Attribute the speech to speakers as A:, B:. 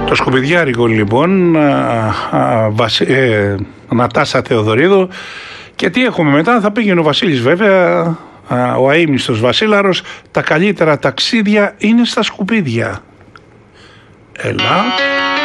A: Το σκουπιδιάρικο λοιπόν, Νατάσα Θεοδωρίδου. Και τι έχουμε μετά? Θα πήγαινε ο Βασίλης βέβαια, ο αείμνηστος Βασίλαρος. Τα καλύτερα ταξίδια είναι στα σκουπίδια. Έλα.